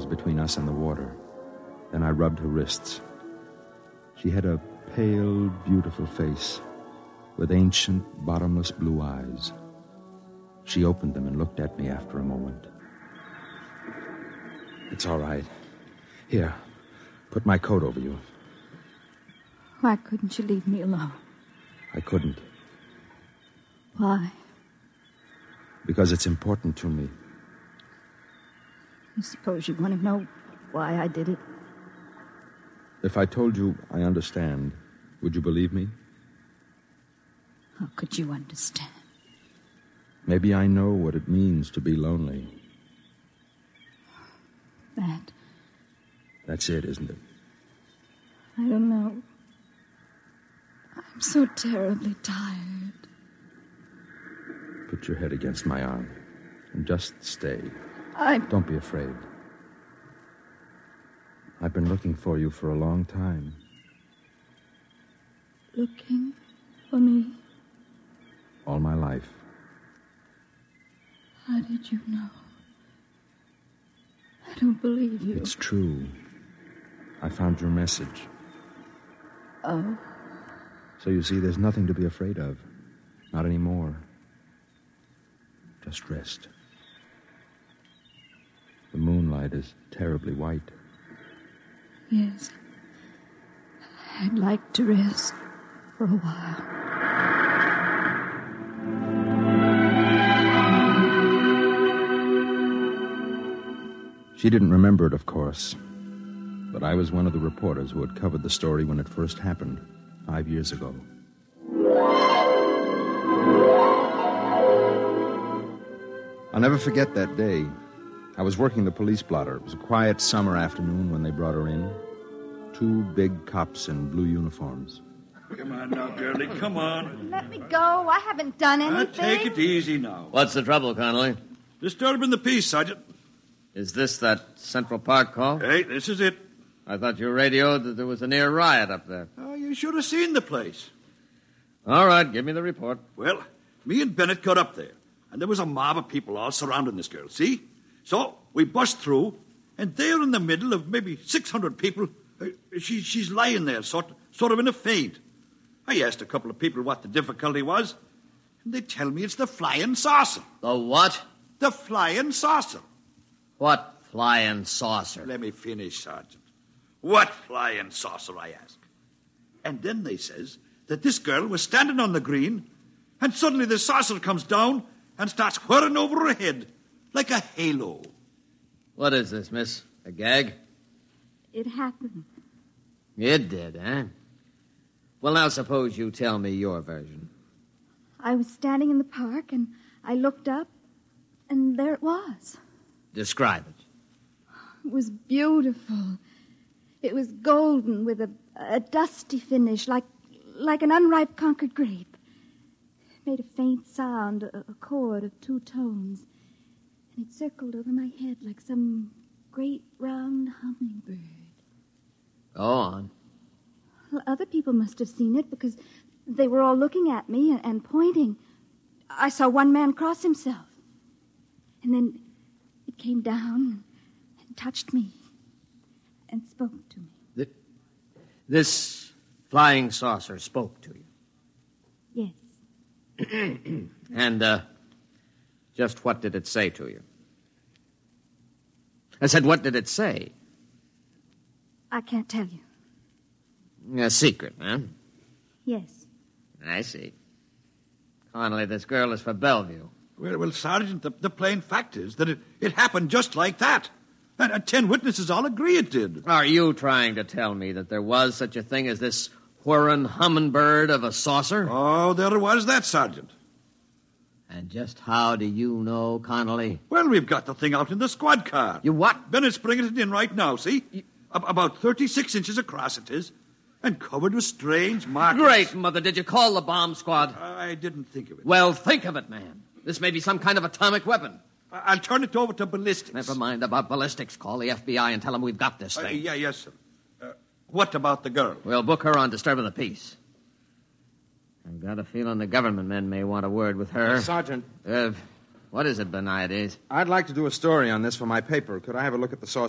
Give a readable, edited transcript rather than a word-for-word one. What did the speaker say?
arms between us and the water. Then I rubbed her wrists. She had a pale, beautiful face with ancient, bottomless blue eyes. She opened them and looked at me after a moment. It's all right. Here, put my coat over you. Why couldn't you leave me alone? I couldn't. Why? Because it's important to me. I suppose you want to know why I did it. If I told you I understand, would you believe me? How could you understand? Maybe I know what it means to be lonely. That's it, isn't it? I don't know. I'm so terribly tired. Put your head against my arm and just stay. Don't be afraid. I've been looking for you for a long time. Looking for me? All my life. How did you know? I don't believe you. It's true. I found your message. Oh? So you see, there's nothing to be afraid of. Not anymore. Just rest. The moonlight is terribly white. Yes. I'd like to rest for a while. She didn't remember it, of course. But I was one of the reporters who had covered the story when it first happened, 5 years ago. I'll never forget that day. I was working the police blotter. It was a quiet summer afternoon when they brought her in. 2 big cops in blue uniforms. Come on now, girlie, come on. Let me go. I haven't done anything. Take it easy now. What's the trouble, Connolly? Disturbing the peace, Sergeant. Is this that Central Park call? Hey, this is it. I thought you radioed that there was a near riot up there. Oh, you should have seen the place. All right, give me the report. Well, me and Bennett got up there, and there was a mob of people all surrounding this girl, see? So we bust through, and there in the middle of maybe 600 people, she's lying there, sort of in a faint. I asked a couple of people what the difficulty was, and they tell me it's the flying saucer. The what? The flying saucer. What flying saucer? Let me finish, Sergeant. What flying saucer, I ask. And then they says that this girl was standing on the green, and suddenly the saucer comes down and starts whirring over her head like a halo. What is this, miss? A gag? It happened. It did, eh? Well, now suppose you tell me your version. I was standing in the park, and I looked up, and there it was. Describe it. It was beautiful. It was golden with a dusty finish, like an unripe Concord grape. It made a faint sound, a chord of 2 tones, and it circled over my head like some great round hummingbird. Go on. Well, other people must have seen it because they were all looking at me and pointing. I saw one man cross himself. And then it came down and touched me and spoke to me. This flying saucer spoke to you? Yes. And, just what did it say to you? I said, what did it say? I can't tell you. A secret, huh? Yes. I see. Connolly, this girl is for Bellevue. Well, Sergeant, the plain fact is that it happened just like that. And 10 witnesses all agree it did. Are you trying to tell me that there was such a thing as this whirring hummingbird of a saucer? Oh, there was that, Sergeant. And just how do you know, Connolly? Well, we've got the thing out in the squad car. You what? Bennett's bringing it in right now, see? About 36 inches across it is, and covered with strange markings. Great, Mother. Did you call the bomb squad? I didn't think of it. Well, think of it, man. This may be some kind of atomic weapon. I'll turn it over to ballistics. Never mind about ballistics. Call the FBI and tell them we've got this thing. Yes, sir. What about the girl? We'll book her on disturbing the peace. I've got a feeling the government men may want a word with her. Sergeant. What is it, Beniades? I'd like to do a story on this for my paper. Could I have a look at the saucer?